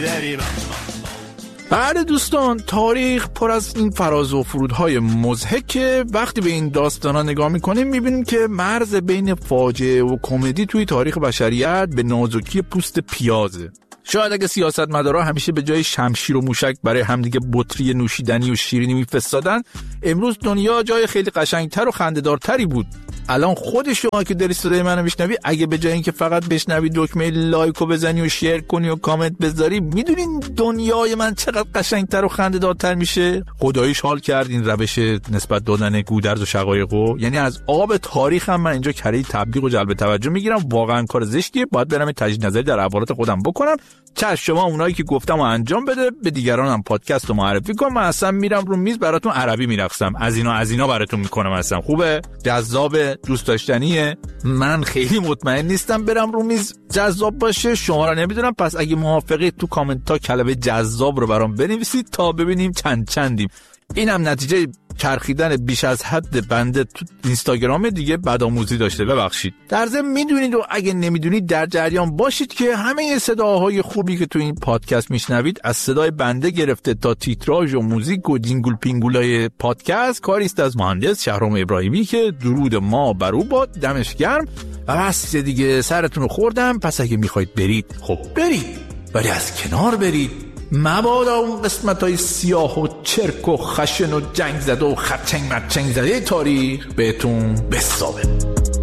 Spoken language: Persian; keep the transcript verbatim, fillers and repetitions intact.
بله دوستان، تاریخ پر از این فراز و فرودهای مضحکه. وقتی به این داستانا نگاه میکنیم میبینیم که مرز بین فاجعه و کمدی توی تاریخ بشریت به نازکی پوست پیازه. شاید اگه سیاستمدارا همیشه به جای شمشیر و موشک برای همدیگه بطری نوشیدنی و شیرینی میفرستادن، امروز دنیا جای خیلی قشنگتر و خنده‌دارتری بود. الان خود شما که داری صدای منو میشنوی، اگه به جای اینکه فقط بشنوی دکمه لایکو بزنی و شیر کنی و کامنت بذاری، میدونین دنیای من چقدر قشنگتر و خنده‌دارتر میشه؟ خداییش حال کردین روش نسبت دادن گودرز و شقایقو. یعنی از آب تاریخ هم من اینجا کره تبلیغ و جلب توجه میگیرم. واقعا کار زشتیه، باید برم تجدید نظری در عبارات خودم بکنم. چه شما اونایی که گفتم و انجام بده، به دیگرانم پادکست رو معرفی کن. من اصلا میرم رو میز براتون عربی میرقصم، از اینا از اینا براتون میکنم. اصلا خوبه، جذاب، دوست داشتنیه. من خیلی مطمئن نیستم برم رو میز جذاب باشه، شما را نمیدونم. پس اگه موافقید تو کامنت ها کلمه جذاب رو برام بنویسید تا ببینیم چند چندیم. اینم نتیجه چرخیدن بیش از حد بنده تو اینستاگرام دیگه بدآموزی داشته، ببخشید. در ضمن میدونید و اگه نمیدونید در جریان باشید که همه صداهای خوبی که تو این پادکست میشنوید، از صدای بنده گرفته تا تیتراژ و موزیک و جینگل پینگولای پادکست، کاری است از مهندس شهرام ابراهیمی که درود ما بر او باد، دمش گرم. و بس دیگه، سرتون رو خوردم. پس اگه میخواید برید، خب برید، ولی از کنار برید، مبادا اون قسمت های سیاه و چرک و خشن و جنگ زده و خرچنگ مرچنگ زده تاریخ بهتون بسابه.